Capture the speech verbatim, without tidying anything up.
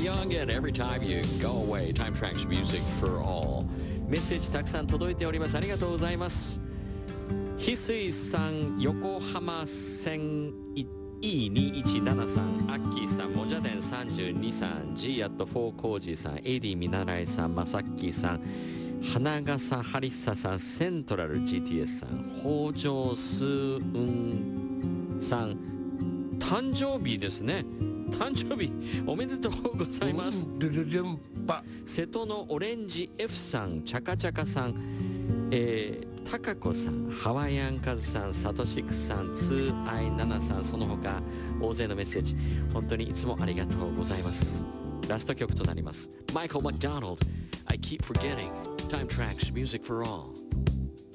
young and every time you go away. Time Tracks Music for All。 メッセージたくさん届いております。ありがとうございます。翡翠さん、横浜線 イーにいちななさん、アッキーさん、もじゃでんさんじゅうにさん、G アットフォーコージーさん、エーディー見習いさん、まさっきーさん、花笠ハリッサさん、セントラル ジーティーエス さん、北条スーンさん、誕生日ですね。誕生日おめでとうございます。瀬戸のオレンジ F さん、チャカチャカさん、えー、タカコさん、ハワイアンカズさん、サトシクさん、ツーアイナナさん、その他大勢のメッセージ本当にいつもありがとうございます。ラスト曲となります。マイケル・マクドナルド I keep forgetting Time Tracks Music for All。